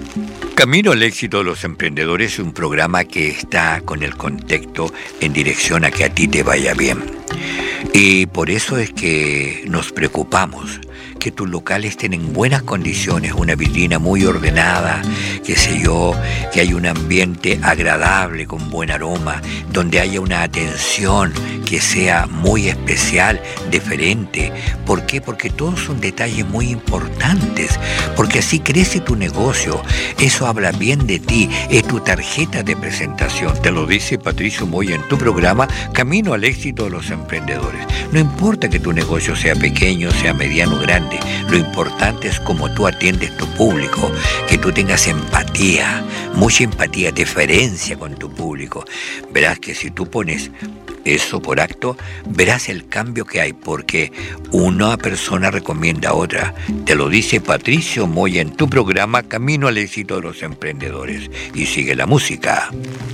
Camino al éxito de los emprendedores es un programa que está con el contexto en dirección a que a ti te vaya bien. Y por eso es que nos preocupamos que tus locales estén en buenas condiciones, una vitrina muy ordenada, qué sé yo, que haya un ambiente agradable con buen aroma, donde haya una atención que sea muy especial, diferente. ¿Por qué? Porque todos son detalles muy importantes, porque así crece tu negocio, eso habla bien de ti, es tu tarjeta de presentación. Te lo dice Patricio Moya en tu programa Camino al éxito de los emprendedores. No importa que tu negocio sea pequeño, sea mediano o grande, lo importante es cómo tú atiendes tu público, que tú tengas empatía, mucha empatía, deferencia con tu público. Verás que si tú pones eso por acto, verás el cambio que hay, porque una persona recomienda a otra. Te lo dice Patricio Moya en tu programa Camino al éxito de los emprendedores. Y sigue la música.